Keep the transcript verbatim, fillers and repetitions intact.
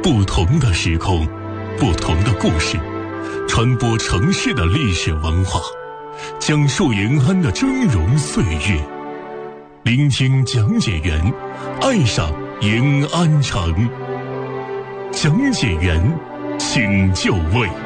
不同的时空，不同的故事，传播城市的历史文化，讲述延安的峥嵘岁月，聆听讲解员，爱上延安城。讲解员，请就位。